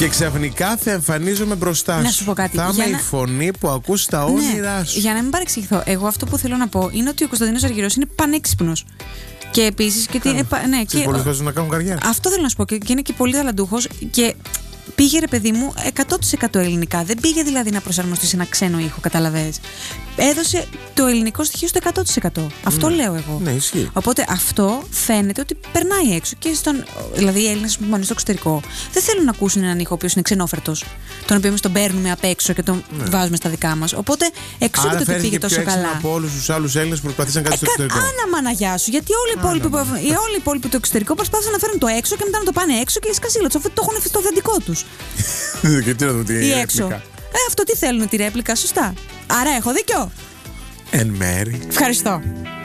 Και ξαφνικά θα εμφανίζομαι μπροστά σου. Να σου πω κάτι. Θα είμαι η φωνή που ακούς τα όνειρά σου. Για να μην παρεξηγηθώ, εγώ αυτό που θέλω να πω είναι ότι ο Κωνσταντίνος Αργυρός είναι πανέξυπνος. Και επίσης. Και πολλοί θέλουν να κάνουν καριέρα. Αυτό θέλω να σου πω. Και είναι και πολύ ταλαντούχος. Και πήγε, ρε παιδί μου, 100% ελληνικά. Δεν πήγε δηλαδή να προσαρμοστεί σε ένα ξένο ήχο, καταλαβαίνεις. Έδωσε το ελληνικό στοιχείο στο 100%. Αυτό λέω εγώ. Ναι, ισχύει. Οπότε αυτό φαίνεται ότι περνάει έξω. Και δηλαδή οι Έλληνες που πάνε στο εξωτερικό δεν θέλουν να ακούσουν έναν ήχο ο οποίος είναι ξενόφερτος. Τον οποίο εμείς τον παίρνουμε απ' έξω και τον βάζουμε στα δικά μας. Οπότε εξού το ότι πήγε τόσο καλά. Από όλους τους άλλους Έλληνες που προσπαθήσαν κάτι στο εξωτερικό. Άνα μαναγιά σου. Γιατί όλοι οι υπόλοιποι του εξωτερικού προσπάθησαν να φέρουν το έξω και μετά να το πάνε έξω και σκασίλα. Το έχουν στο αυθεντικό τους. Και τι να δω, τι έξω. Αυτό τι θέλουν, τη ρέπλικα, σωστά. Άρα έχω δίκιο. Εν μέρη. Ευχαριστώ.